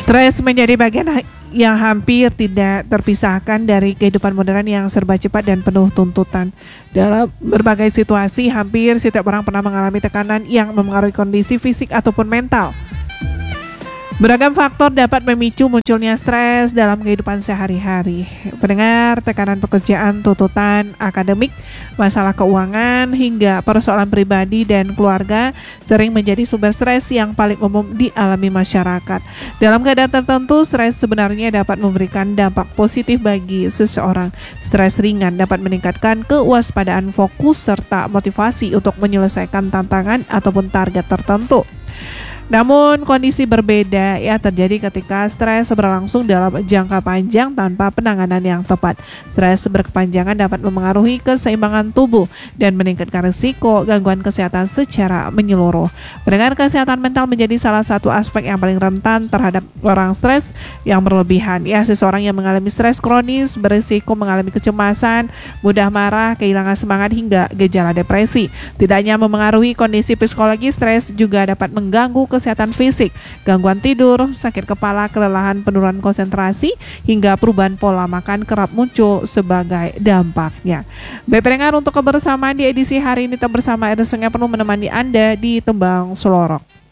Stres menjadi bagian yang hampir tidak terpisahkan dari kehidupan modern yang serba cepat dan penuh tuntutan. Dalam berbagai situasi, hampir setiap orang pernah mengalami tekanan yang mempengaruhi kondisi fisik ataupun mental. Beragam faktor dapat memicu munculnya stres dalam kehidupan sehari-hari. Pendengar, tekanan pekerjaan, tuntutan akademik, masalah keuangan, hingga persoalan pribadi dan keluarga sering menjadi sumber stres yang paling umum dialami masyarakat. Dalam keadaan tertentu, stres sebenarnya dapat memberikan dampak positif bagi seseorang. Stres ringan dapat meningkatkan kewaspadaan, fokus, serta motivasi untuk menyelesaikan tantangan ataupun target tertentu. Namun kondisi berbeda terjadi ketika stres berlangsung dalam jangka panjang tanpa penanganan yang tepat. Stres berkepanjangan dapat memengaruhi keseimbangan tubuh dan meningkatkan risiko gangguan kesehatan secara menyeluruh. Pendengar, kesehatan mental menjadi salah satu aspek yang paling rentan terhadap orang stres yang berlebihan. Seseorang yang mengalami stres kronis berisiko mengalami kecemasan, mudah marah, kehilangan semangat hingga gejala depresi. Tidak hanya memengaruhi kondisi psikologi, stres juga dapat mengganggu kesehatan fisik, gangguan tidur, sakit kepala, kelelahan, penurunan konsentrasi, hingga perubahan pola makan kerap muncul sebagai dampaknya. Baik pendengar, untuk kebersamaan di edisi hari ini tetap bersama Edison yang penuh menemani Anda di Tembang Selorok.